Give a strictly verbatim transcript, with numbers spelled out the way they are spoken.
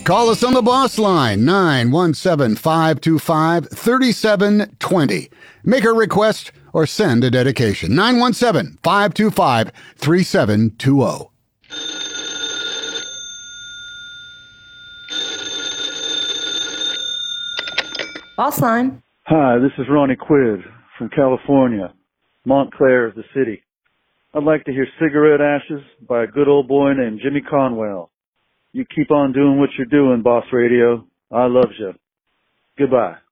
Call us on the Boss Line, nine one seven, five two five, three seven two zero. Make a request or send a dedication, nine one seven, five two five, three seven two zero. Boss Line. Hi, this is Ronnie Quid from California, Montclair is the city. I'd like to hear Cigarette Ashes by a good old boy named Jimmy Conwell. You keep on doing what you're doing, Boss Radio. I loves you. Goodbye.